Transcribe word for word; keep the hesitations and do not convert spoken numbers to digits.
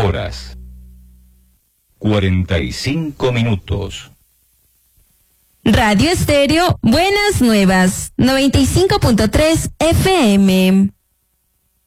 horas cuarenta y cinco minutos. Radio Estéreo Buenas Nuevas, noventa y cinco punto tres F M.